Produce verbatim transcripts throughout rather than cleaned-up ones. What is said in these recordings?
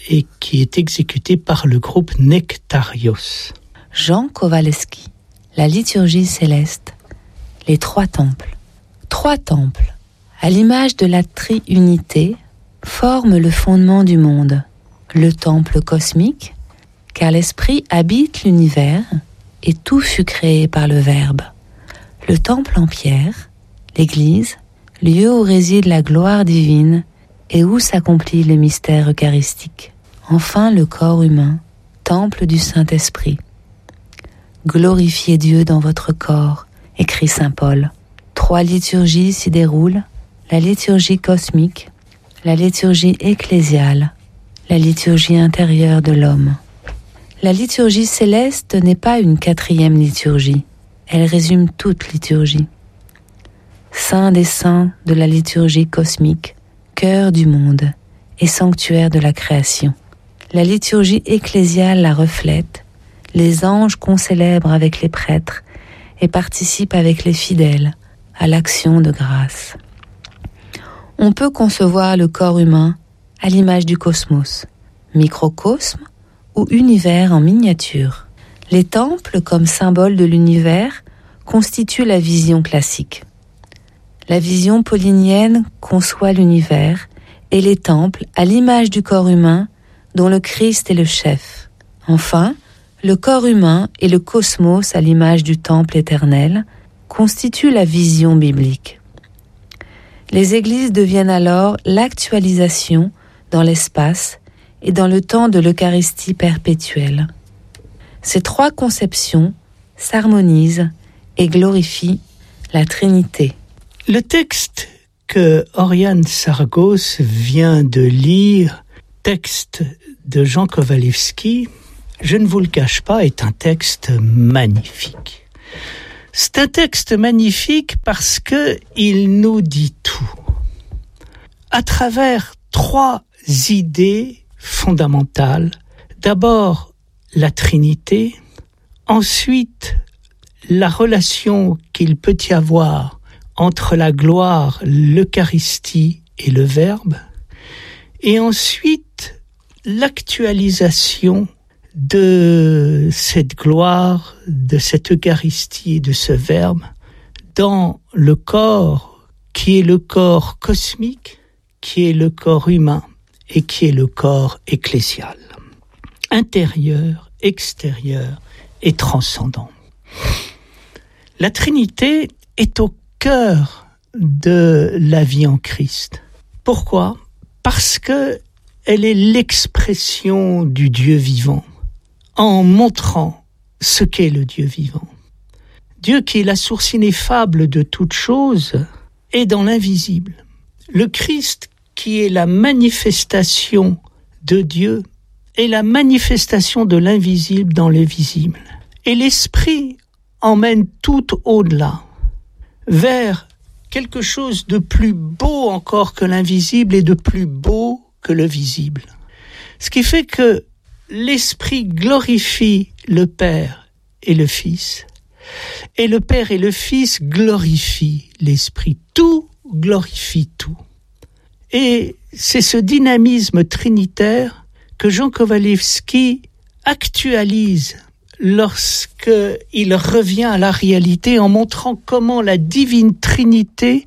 et qui est exécuté par le groupe Nectarios. Jean Kowalewski, la liturgie céleste, les trois temples. Trois temples, à l'image de la triunité, forment le fondement du monde. Le temple cosmique, car l'esprit habite l'univers et tout fut créé par le Verbe. Le temple en pierre, l'Église, lieu où réside la gloire divine et où s'accomplit le mystère eucharistique. Enfin, le corps humain, temple du Saint-Esprit. Glorifiez Dieu dans votre corps, écrit saint Paul. Trois liturgies s'y déroulent, la liturgie cosmique, la liturgie ecclésiale, la liturgie intérieure de l'homme. La liturgie céleste n'est pas une quatrième liturgie, elle résume toute liturgie. Saint des saints de la liturgie cosmique, cœur du monde et sanctuaire de la création. La liturgie ecclésiale la reflète, les anges concélèbrent avec les prêtres et participent avec les fidèles à l'action de grâce. On peut concevoir le corps humain à l'image du cosmos, microcosme ou univers en miniature. Les temples, comme symbole de l'univers, constituent la vision classique. La vision paulinienne conçoit l'univers et les temples à l'image du corps humain dont le Christ est le chef. Enfin, le corps humain et le cosmos à l'image du temple éternel constituent la vision biblique. Les églises deviennent alors l'actualisation dans l'espace et dans le temps de l'Eucharistie perpétuelle. Ces trois conceptions s'harmonisent et glorifient la Trinité. Le texte que Oriane Sargos vient de lire, texte de Jean Kowalewski, je ne vous le cache pas, est un texte magnifique. C'est un texte magnifique parce que il nous dit tout. À travers trois idées fondamentales. D'abord, la Trinité. Ensuite, la relation qu'il peut y avoir entre la gloire, l'Eucharistie et le Verbe. Et ensuite, l'actualisation de cette gloire, de cette Eucharistie et de ce Verbe dans le corps qui est le corps cosmique, qui est le corps humain et qui est le corps ecclésial. Intérieur, extérieur et transcendant. La Trinité est au cœur de la vie en Christ. Pourquoi ? Parce que elle est l'expression du Dieu vivant, en montrant ce qu'est le Dieu vivant. Dieu qui est la source ineffable de toute chose est dans l'invisible. Le Christ qui est la manifestation de Dieu est la manifestation de l'invisible dans le visible. Et l'Esprit emmène tout au-delà, vers quelque chose de plus beau encore que l'invisible et de plus beau que le visible. Ce qui fait que l'Esprit glorifie le Père et le Fils, et le Père et le Fils glorifient l'Esprit. Tout glorifie tout. Et c'est ce dynamisme trinitaire que Jean Kowalewski actualise lorsqu'il revient à la réalité en montrant comment la divine Trinité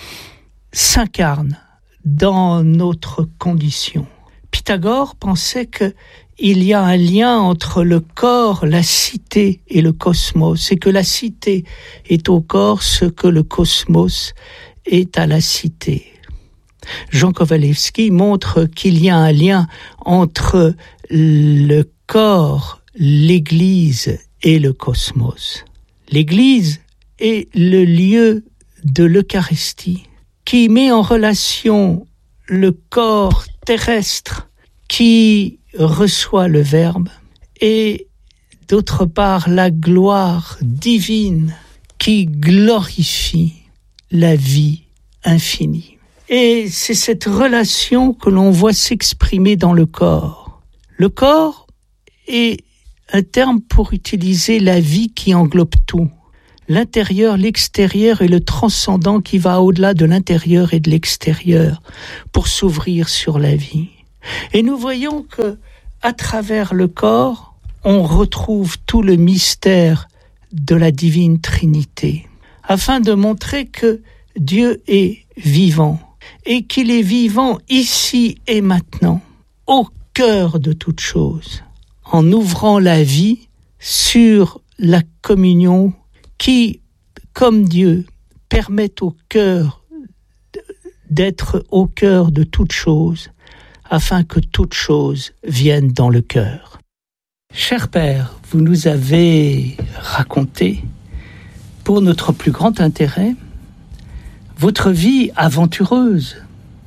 s'incarne dans notre condition. Pythagore pensait qu'il y a un lien entre le corps, la cité et le cosmos, et que la cité est au corps ce que le cosmos est à la cité. Jean Kowalewski montre qu'il y a un lien entre le corps, l'Église et le cosmos. L'Église est le lieu de l'Eucharistie qui met en relation le corps terrestre qui reçoit le Verbe et d'autre part la gloire divine qui glorifie la vie infinie. Et c'est cette relation que l'on voit s'exprimer dans le corps. Le corps est un terme pour utiliser la vie qui englobe tout. L'intérieur, l'extérieur et le transcendant qui va au-delà de l'intérieur et de l'extérieur pour s'ouvrir sur la vie. Et nous voyons que, à travers le corps, on retrouve tout le mystère de la divine Trinité, afin de montrer que Dieu est vivant, et qu'il est vivant ici et maintenant, au cœur de toute chose, en ouvrant la vie sur la communion qui, comme Dieu, permet au cœur d'être au cœur de toute chose, afin que toute chose vienne dans le cœur. Cher Père, vous nous avez raconté, pour notre plus grand intérêt, votre vie aventureuse.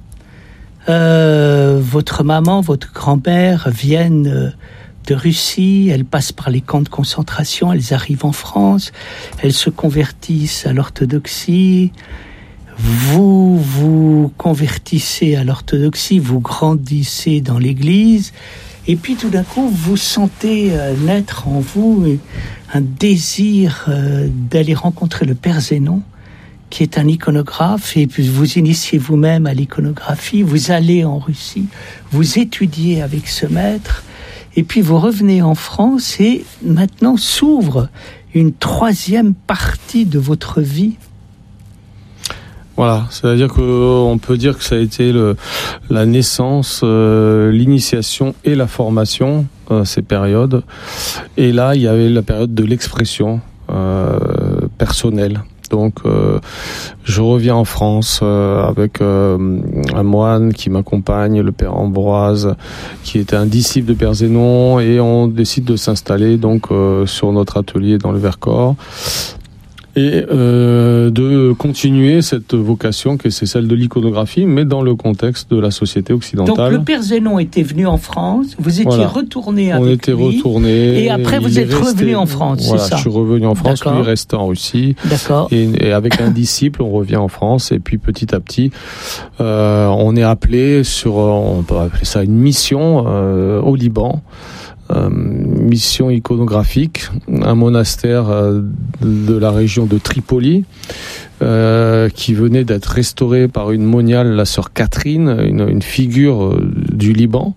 Euh, votre maman, votre grand-mère viennent de Russie, elles passent par les camps de concentration, elles arrivent en France, elles se convertissent à l'orthodoxie. Vous vous convertissez à l'orthodoxie, vous grandissez dans l'Église, et puis tout d'un coup, vous sentez naître en vous un désir d'aller rencontrer le Père Zénon, qui est un iconographe, et puis vous initiez vous-même à l'iconographie, vous allez en Russie, vous étudiez avec ce maître, et puis vous revenez en France, et maintenant s'ouvre une troisième partie de votre vie. Voilà, c'est-à-dire qu'on peut dire que ça a été le, la naissance, euh, l'initiation et la formation, euh, ces périodes. Et là, il y avait la période de l'expression euh, personnelle. Donc, euh, je reviens en France euh, avec euh, un moine qui m'accompagne, le Père Ambroise, qui était un disciple de Père Zénon, et on décide de s'installer donc euh, sur notre atelier dans le Vercors. Et euh, de continuer cette vocation que c'est celle de l'iconographie, mais dans le contexte de la société occidentale. Donc le Père Zénon était venu en France, vous étiez voilà. retourné avec lui. On était retourné. Et après vous êtes resté, revenu en France, voilà, c'est ça? Je suis revenu en France, D'accord. lui restait en Russie. D'accord. Et, et avec un disciple, on revient en France, et puis petit à petit, euh, on est appelé sur, on peut appeler ça une mission euh, au Liban. Euh, mission iconographique, un monastère euh, de la région de Tripoli, euh, qui venait d'être restauré par une moniale, la sœur Catherine, une, une figure euh, du Liban.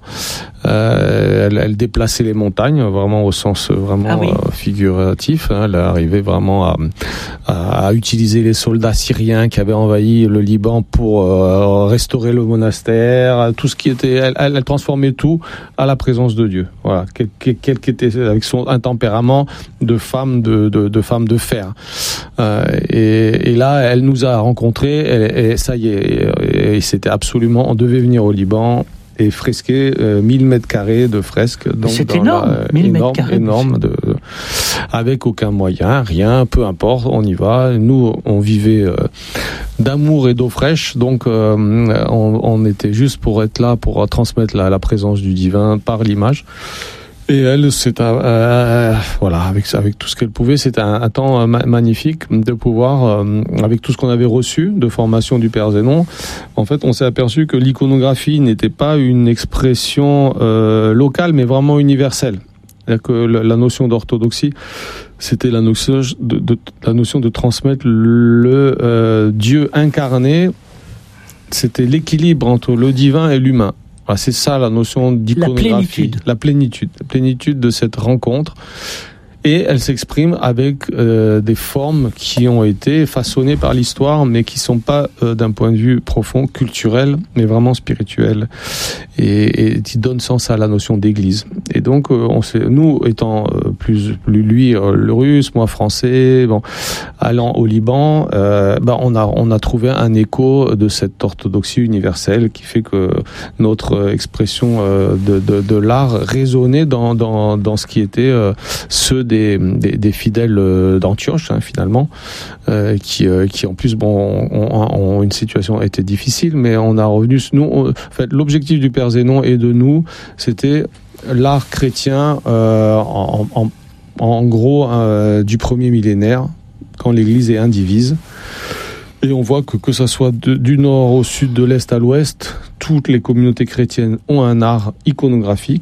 Euh, elle, elle déplaçait les montagnes, vraiment au sens vraiment ah oui. euh, figuratif. Hein, elle arrivait vraiment à, à, à utiliser les soldats syriens qui avaient envahi le Liban pour euh, restaurer le monastère, tout ce qui était. Elle, elle, elle transformait tout à la présence de Dieu. Voilà, quel, quel, quel était avec son un tempérament de femme de de, de femme de fer. Euh, et, et là, elle nous a rencontrés. Et, et ça y est, et, et c'était absolument. On devait venir au Liban. Et fresqué euh, mille mètres carrés de fresques. Donc c'est énorme, la, euh, mille mètres carrés. Énorme, de, de, avec aucun moyen, rien, peu importe, on y va. Nous, on vivait euh, d'amour et d'eau fraîche, donc euh, on, on était juste pour être là, pour transmettre la, la présence du divin par l'image. Et elle, c'est un, euh, voilà, avec avec tout ce qu'elle pouvait, c'était un, un temps ma- magnifique de pouvoir, euh, avec tout ce qu'on avait reçu de formation du Père Zénon. En fait, on s'est aperçu que l'iconographie n'était pas une expression euh, locale, mais vraiment universelle. C'est-à-dire que la, la notion d'orthodoxie, c'était la notion de, de la notion de transmettre le euh, Dieu incarné. C'était l'équilibre entre le divin et l'humain. C'est ça la notion d'iconographie. La plénitude. La plénitude. La plénitude de cette rencontre. Et elle s'exprime avec euh, des formes qui ont été façonnées par l'histoire, mais qui sont pas euh, d'un point de vue profond, culturel, mais vraiment spirituel, et, et qui donnent sens à la notion d'église. Et donc, euh, on s'est, nous étant euh, plus, plus lui euh, le russe, moi français, bon, allant au Liban, euh, bah on a on a trouvé un écho de cette orthodoxie universelle qui fait que notre expression euh, de, de de l'art résonnait dans dans dans ce qui était euh, ceux Des, des, des fidèles d'Antioche, hein, finalement, euh, qui, euh, qui en plus, bon, ont, ont une situation était difficile, mais on a revenu. Nous, on, en fait, l'objectif du Père Zénon et de nous, c'était l'art chrétien, euh, en, en, en gros, euh, du premier millénaire, quand l'Église est indivise. Et on voit que que ça soit de, du nord au sud, de l'est à l'ouest, toutes les communautés chrétiennes ont un art iconographique.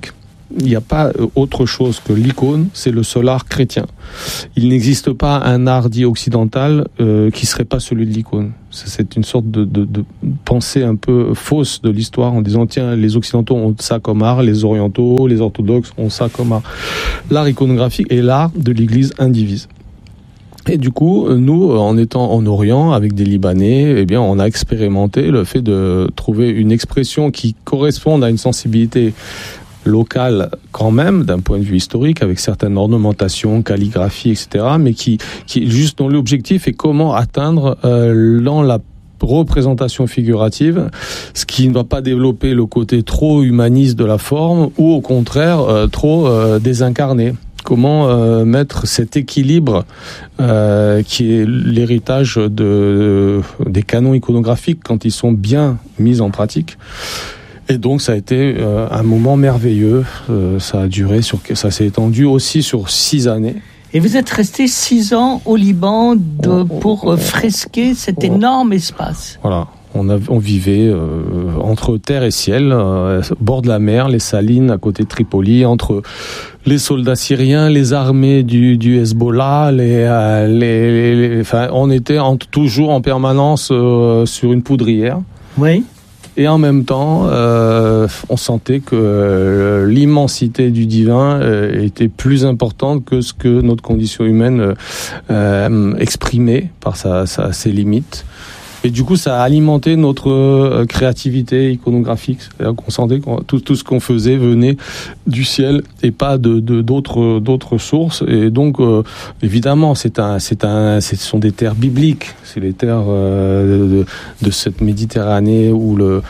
il n'y a pas autre chose que l'icône, c'est le seul art chrétien. Il n'existe pas un art dit occidental euh, qui serait pas celui de l'icône. C'est une sorte de, de, de pensée un peu fausse de l'histoire en disant tiens, les occidentaux ont ça comme art, les orientaux, les orthodoxes ont ça comme art. L'art iconographique est l'art de l'Église indivise. Et du coup, nous, en étant en Orient, avec des Libanais, eh bien, on a expérimenté le fait de trouver une expression qui corresponde à une sensibilité locale quand même, d'un point de vue historique, avec certaines ornementations, calligraphie, et cetera, mais qui, qui juste dont l'objectif est comment atteindre euh, dans la représentation figurative, ce qui ne doit pas développer le côté trop humaniste de la forme, ou au contraire, euh, trop euh, désincarné. Comment euh, mettre cet équilibre euh, qui est l'héritage de, des canons iconographiques quand ils sont bien mis en pratique. Et donc ça a été euh, un moment merveilleux. Euh, ça a duré sur, ça s'est étendu aussi sur six années. Et vous êtes resté six ans au Liban de, pour euh, fresquer cet énorme espace. Voilà. On, a, on vivait euh, entre terre et ciel, euh, au bord de la mer, les Salines à côté de Tripoli, entre les soldats syriens, les armées du, du Hezbollah, les, euh, les, les, les, enfin, on était en, toujours en permanence euh, sur une poudrière. Oui. Et en même temps, euh, on sentait que euh, l'immensité du divin euh, était plus importante que ce que notre condition humaine euh, exprimait par sa, sa, ses limites. Et du coup, ça a alimenté notre euh, créativité iconographique. C'est-à-dire qu'on sentait que tout, tout ce qu'on faisait venait du ciel et pas de, de d'autres d'autres sources. Et donc, euh, évidemment, c'est un, c'est un, ce sont des terres bibliques. C'est les terres euh, de, de cette Méditerranée où le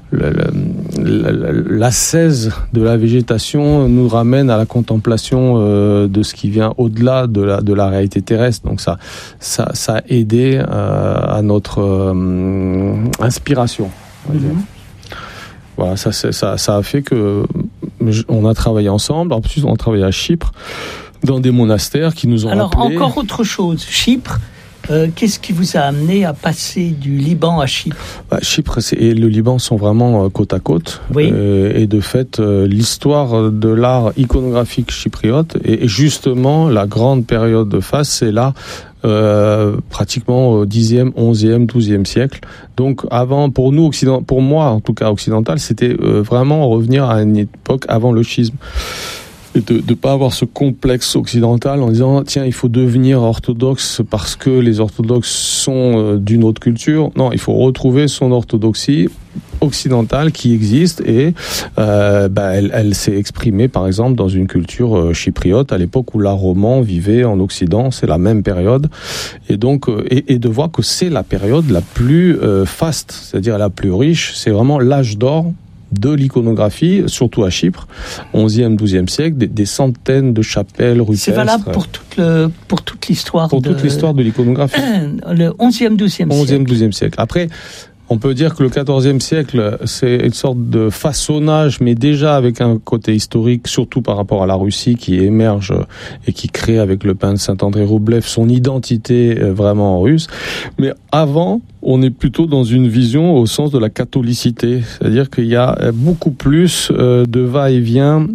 l'ascèse de la végétation nous ramène à la contemplation euh, de ce qui vient au-delà de la, de la réalité terrestre. Donc ça, ça, ça a aidé euh, à notre euh, inspiration. On va dire. Mm-hmm. Voilà, ça, ça, ça a fait que on a travaillé ensemble. En plus, on a travaillé à Chypre dans des monastères qui nous ont Alors, appelés. encore autre chose, Chypre. Euh, qu'est-ce qui vous a amené à passer du Liban à Chypre ? bah, Chypre et le Liban sont vraiment euh, côte à côte. Oui. Euh, et de fait, euh, l'histoire de l'art iconographique chypriote et, et justement la grande période de phase, c'est là euh, pratiquement au dixième, onzième, douzième siècle. Donc avant, pour nous, occident, pour moi en tout cas occidental, c'était euh, vraiment revenir à une époque avant le schisme. Et de ne pas avoir ce complexe occidental en disant tiens, il faut devenir orthodoxe parce que les orthodoxes sont euh, d'une autre culture. Non, il faut retrouver son orthodoxie occidentale qui existe et euh, bah, elle, elle s'est exprimée par exemple dans une culture euh, chypriote à l'époque où l'art roman vivait en Occident. C'est la même période et donc euh, et, et de voir que c'est la période la plus euh, faste, c'est-à-dire la plus riche. C'est vraiment l'âge d'or de l'iconographie, surtout à Chypre, onzième, douzième siècle, des, des centaines de chapelles rupestres. C'est valable pour toute, le, pour toute l'histoire pour de... toute l'histoire de l'iconographie. Le onzième, douzième siècle. onzième, douzième siècle. Après, on peut dire que le quatorzième siècle, c'est une sorte de façonnage, mais déjà avec un côté historique, surtout par rapport à la Russie qui émerge et qui crée avec le peintre Saint-André Roublev son identité vraiment russe. Mais avant, on est plutôt dans une vision au sens de la catholicité, c'est-à-dire qu'il y a beaucoup plus de va-et-vient,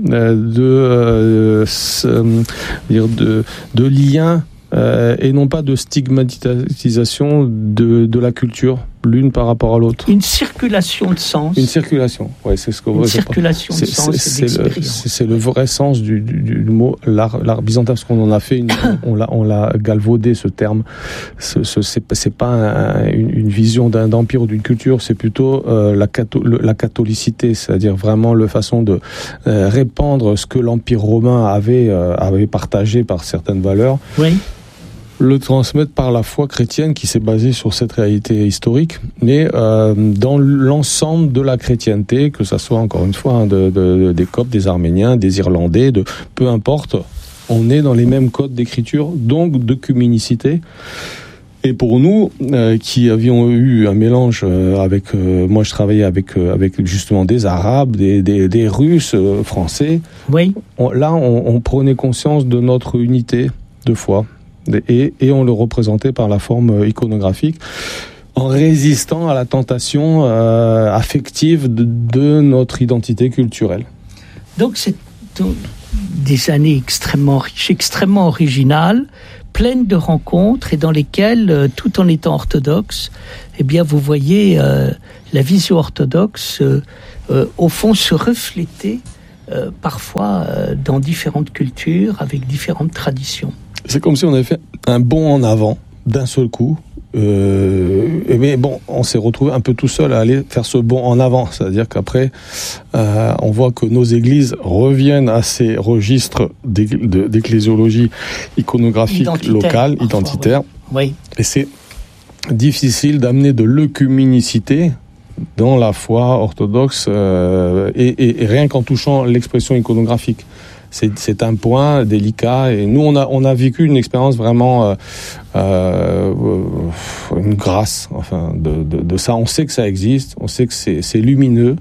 de, de, de, de liens Euh, et non pas de stigmatisation de, de la culture, l'une par rapport à l'autre. Une circulation de sens. Une circulation, ouais, c'est ce que Une circulation de c'est, sens c'est, et c'est d'expérience. Le, c'est le vrai sens du, du, du mot l'art, l'art byzantin, parce qu'on en a fait une, on l'a, on l'a galvaudé ce terme. Ce, ce, c'est, c'est pas un, une, une vision d'un empire ou d'une culture, c'est plutôt euh, la, catho, le, la catholicité, c'est-à-dire vraiment la façon de euh, répandre ce que l'empire romain avait, euh, avait partagé par certaines valeurs. Oui. Le transmettre par la foi chrétienne qui s'est basée sur cette réalité historique, mais euh, dans l'ensemble de la chrétienté, que ça soit encore une fois hein, de, de, des Coptes, des Arméniens, des Irlandais, de peu importe, on est dans les mêmes codes d'écriture, donc de communicité. Et pour nous, euh, qui avions eu un mélange euh, avec, euh, moi je travaillais avec euh, avec justement des Arabes, des des, des Russes, euh, Français. Oui. On, là, on, on prenait conscience de notre unité de foi. Et, et on le représentait par la forme iconographique en résistant à la tentation euh, affective de, de notre identité culturelle. Donc c'est des années extrêmement riches, extrêmement originales, pleines de rencontres et dans lesquelles, euh, tout en étant orthodoxe, eh bien, vous voyez euh, la vision orthodoxe, euh, euh, au fond, se refléter euh, parfois euh, dans différentes cultures, avec différentes traditions. C'est comme si on avait fait un bond en avant d'un seul coup. Euh, mais bon, on s'est retrouvé un peu tout seul à aller faire ce bond en avant. C'est-à-dire qu'après, euh, on voit que nos églises reviennent à ces registres d'ecclésiologie iconographique identitaire, locale, parfois, identitaire. Oui. Oui. Et c'est difficile d'amener de l'œcuménicité dans la foi orthodoxe, euh, et, et, et rien qu'en touchant l'expression iconographique. C'est, c'est un point délicat et nous on a on a vécu une expérience vraiment euh, euh, une grâce enfin de, de de ça. On sait que ça existe, on sait que c'est c'est lumineux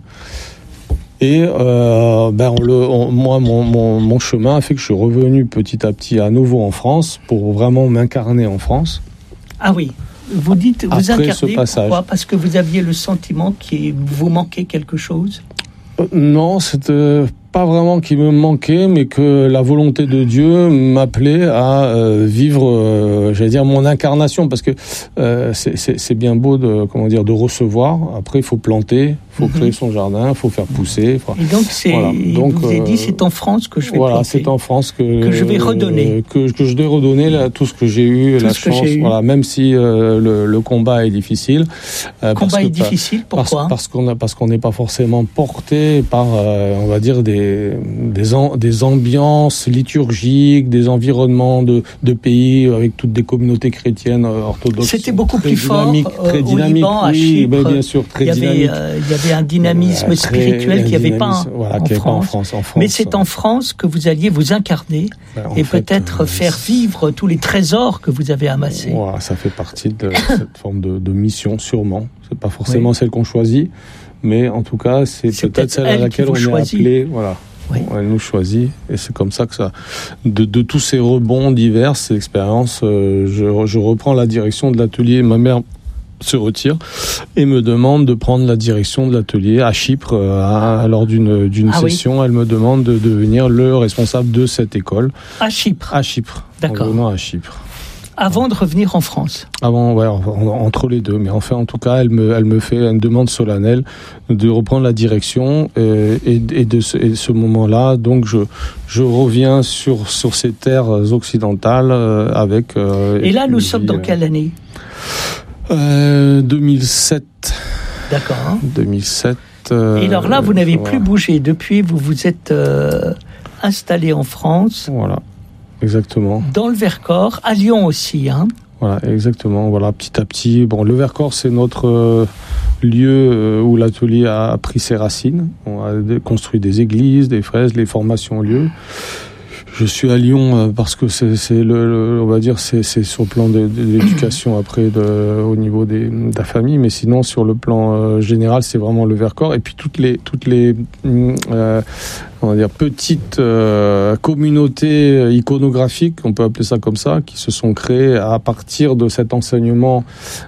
et euh, ben on le on, moi mon mon mon chemin a fait que je suis revenu petit à petit à nouveau en France pour vraiment m'incarner en France. Ah oui. Vous dites vous Après incarnez ce passage. Pourquoi ? Parce que vous aviez le sentiment qu'il vous manquait quelque chose ? Euh, non, c'était pas vraiment qu'il me manquait, mais que la volonté de Dieu m'appelait à euh, vivre, euh, j'allais dire, mon incarnation, parce que euh, c'est, c'est, c'est bien beau de, comment dire, de recevoir. Après, il faut planter, il faut mm-hmm. créer son jardin, il faut faire pousser. Faut... Et donc, c'est, voilà. donc, vous avez euh, dit, c'est en France que je vais voilà, planter. Voilà, c'est en France que que je vais redonner, euh, que que je vais redonner là, tout ce que j'ai eu, tout la chance. Eu. Voilà, même si euh, le, le combat est difficile. Euh, combat parce est que, difficile. Pourquoi ? Parce, parce qu'on a, parce qu'on n'est pas forcément porté par, euh, on va dire des Des, an, des ambiances liturgiques, des environnements de, de pays avec toutes des communautés chrétiennes orthodoxes. C'était beaucoup plus fort euh, très au dynamique, Liban, à oui, Chypre. Ben bien sûr, très il y avait, dynamique. Euh, il y avait un dynamisme euh, spirituel qu'il n'y avait pas, voilà, en, qui France. pas en France. En France. Mais c'est en France que vous alliez vous incarner ben, et fait, peut-être euh, faire vivre tous les trésors que vous avez amassés. Voilà, ça fait partie de cette forme de, de mission, sûrement. C'est pas forcément oui. celle qu'on choisit, mais en tout cas, c'est, c'est peut-être, peut-être celle à laquelle on choisit. Est appelé. Voilà. Oui. Elle nous choisit et c'est comme ça que ça, de, de tous ces rebonds divers, ces expériences, euh, je, je reprends la direction de l'atelier. Ma mère se retire et me demande de prendre la direction de l'atelier à Chypre. À, lors d'une, d'une ah, session, oui. Elle me demande de devenir le responsable de cette école. À Chypre. À Chypre. D'accord. En venant à Chypre. Avant de revenir en France. Avant, ouais, entre les deux. Mais enfin, en tout cas, elle me, elle me fait une demande solennelle de reprendre la direction et, et, et de ce, et ce moment-là, donc je, je reviens sur, sur ces terres occidentales euh, avec. Euh, et là, nous sommes dans quelle année ? euh, deux mille sept. D'accord. deux mille sept. Euh, et alors là, vous n'avez voilà. plus bougé depuis. Vous vous êtes euh, installé en France. Voilà. Exactement. Dans le Vercors, à Lyon aussi, hein. Voilà, exactement. Voilà, petit à petit. Bon, le Vercors, c'est notre euh, lieu euh, où l'atelier a pris ses racines. On a construit des églises, des fraises, les formations ont lieu. Je suis à Lyon euh, parce que c'est, c'est le, le, on va dire, c'est, c'est sur le plan de, de l'éducation après, de, au niveau des, de la famille, mais sinon sur le plan euh, général, c'est vraiment le Vercors. Et puis toutes les, toutes les, euh, on va dire petites euh, communautés iconographiques, on peut appeler ça comme ça, qui se sont créées à partir de cet enseignement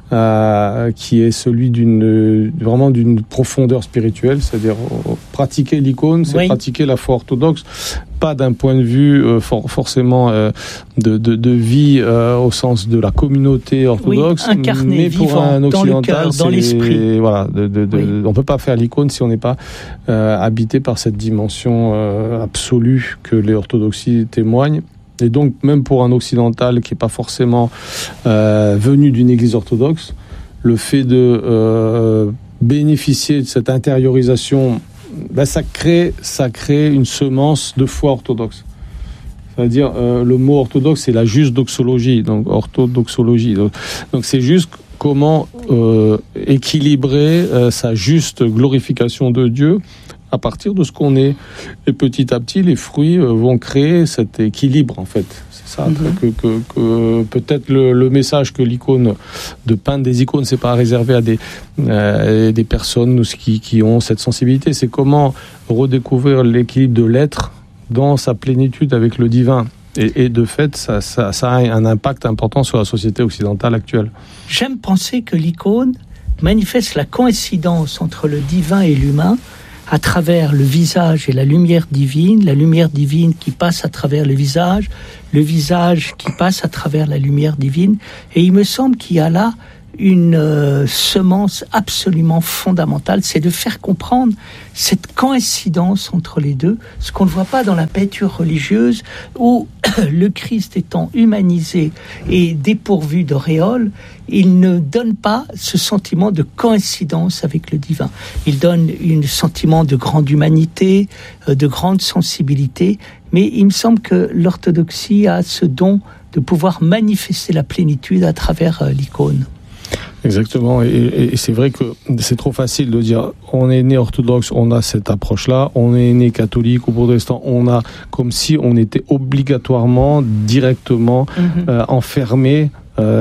euh, qui est celui d'une vraiment d'une profondeur spirituelle, c'est-à-dire euh, pratiquer l'icône, c'est oui. pratiquer la foi orthodoxe, pas d'un point de vue euh, for- forcément euh, de, de, de vie euh, au sens de la communauté orthodoxe, oui, incarné, mais pour vivant, un occidental, dans le cœur, dans l'esprit. Voilà, de, de, de, oui. on peut pas faire l'icône si on n'est pas euh, habité par cette dimension Euh, absolue que les orthodoxies témoignent. Et donc, même pour un occidental qui n'est pas forcément euh, venu d'une église orthodoxe, le fait de euh, bénéficier de cette intériorisation, ben, ça crée, ça crée une semence de foi orthodoxe. C'est-à-dire, euh, le mot orthodoxe, c'est la juste doxologie, donc orthodoxologie. Donc, donc c'est juste comment euh, équilibrer euh, sa juste glorification de Dieu à partir de ce qu'on est. Et petit à petit, les fruits vont créer cet équilibre, en fait. C'est ça, mm-hmm. que, que, que peut-être le, le message que l'icône, de peindre des icônes, c'est pas réservé à des, euh, des personnes qui, qui ont cette sensibilité. C'est comment redécouvrir l'équilibre de l'être dans sa plénitude avec le divin. Et, et de fait, ça, ça, ça a un impact important sur la société occidentale actuelle. J'aime penser que l'icône manifeste la coïncidence entre le divin et l'humain, à travers le visage et la lumière divine, la lumière divine qui passe à travers le visage, le visage qui passe à travers la lumière divine. Et il me semble qu'il y a là une euh, semence absolument fondamentale, c'est de faire comprendre cette coïncidence entre les deux, ce qu'on ne voit pas dans la peinture religieuse où le Christ étant humanisé et dépourvu d'auréole, il ne donne pas ce sentiment de coïncidence avec le divin. Il donne un sentiment de grande humanité, de grande sensibilité, mais il me semble que l'orthodoxie a ce don de pouvoir manifester la plénitude à travers euh, l'icône. Exactement, et, et, et c'est vrai que c'est trop facile de dire on est né orthodoxe, on a cette approche-là, on est né catholique ou protestant, on a comme si on était obligatoirement, directement mm-hmm. euh, enfermé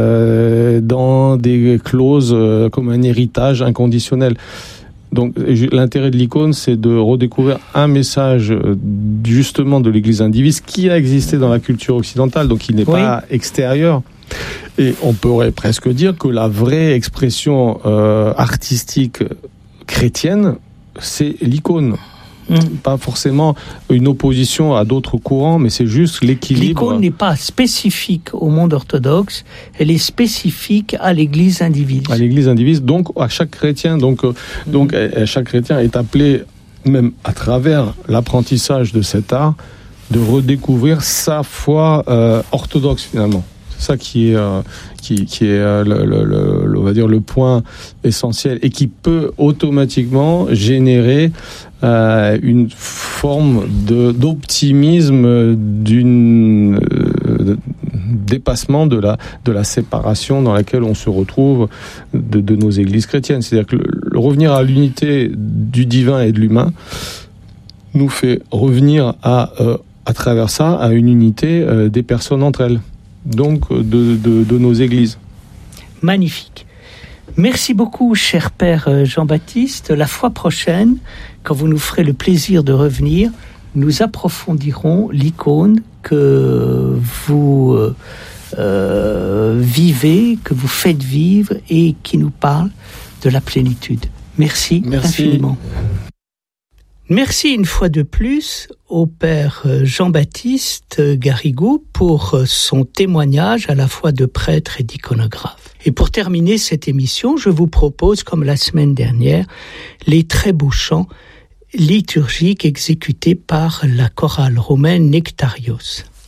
euh, dans des clauses euh, comme un héritage inconditionnel. Donc l'intérêt de l'icône, c'est de redécouvrir un message justement de l'Église indivise qui a existé dans la culture occidentale, donc il n'est oui. pas extérieur. Et on pourrait presque dire que la vraie expression euh, artistique chrétienne, c'est l'icône. Mmh. Pas forcément une opposition à d'autres courants, mais c'est juste l'équilibre. L'icône n'est pas spécifique au monde orthodoxe, elle est spécifique à l'Église indivise. À l'Église indivise, donc à chaque chrétien. Donc, mmh. donc chaque chrétien est appelé, même à travers l'apprentissage de cet art, de redécouvrir sa foi euh, orthodoxe finalement. C'est ça qui est, euh, qui, qui est euh, le, le, le, on va dire le point essentiel et qui peut automatiquement générer euh, une forme de, d'optimisme, d'une euh, dépassement de la, de la séparation dans laquelle on se retrouve de, de nos églises chrétiennes. C'est-à-dire que le, le revenir à l'unité du divin et de l'humain nous fait revenir à, euh, à travers ça à une unité euh, des personnes entre elles. Donc de, de, de nos églises. Magnifique. Merci beaucoup, cher Père Jean-Baptiste. La fois prochaine, quand vous nous ferez le plaisir de revenir, nous approfondirons l'icône que vous euh, vivez, que vous faites vivre et qui nous parle de la plénitude. Merci, Merci. infiniment. Merci une fois de plus au Père Jean-Baptiste Garrigou pour son témoignage à la fois de prêtre et d'iconographe. Et pour terminer cette émission, je vous propose, comme la semaine dernière, les très beaux chants liturgiques exécutés par la chorale romaine Nectarios.